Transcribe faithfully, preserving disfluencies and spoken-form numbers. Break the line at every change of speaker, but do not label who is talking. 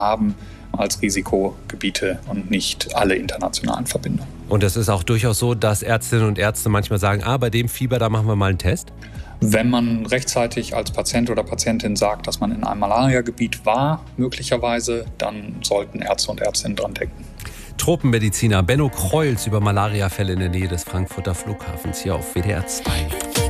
haben als Risikogebiete und nicht alle internationalen Verbindungen.
Und es ist auch durchaus so, dass Ärztinnen und Ärzte manchmal sagen, ah, bei dem Fieber, da machen wir mal einen Test?
Wenn man rechtzeitig als Patient oder Patientin sagt, dass man in einem Malariagebiet war, möglicherweise, dann sollten Ärzte und Ärztinnen dran denken.
Tropenmediziner Benno Kreuz über Malariafälle in der Nähe des Frankfurter Flughafens hier auf W D R zwei.